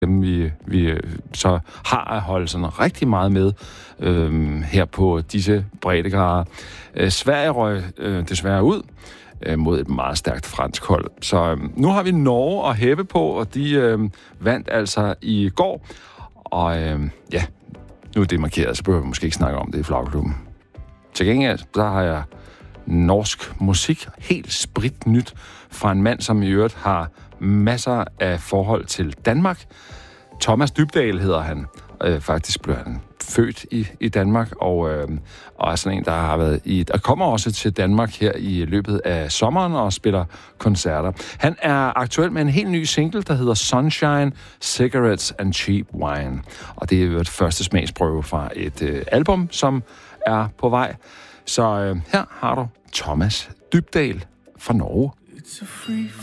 dem vi så har at holde sådan rigtig meget med her på disse breddegrader. Sverige røg desværre ud mod et meget stærkt fransk hold. Så nu har vi Norge at hæppe på, og de vandt altså i går. Og ja, nu er det markeret, så behøver vi måske ikke snakke om det i flagklubben. Til gengæld, der har jeg norsk musik, helt spritnyt, fra en mand, som i øvrigt har masser af forhold til Danmark. Thomas Dybdahl hedder han. Faktisk blev han født i Danmark, og er sådan en, der har været der kommer også til Danmark her i løbet af sommeren og spiller koncerter. Han er aktuel med en helt ny single, der hedder Sunshine, Cigarettes and Cheap Wine. Og det er jo et første smagsprøve fra et album, som er på vej. Så her har du Thomas Dybdahl fra Norge.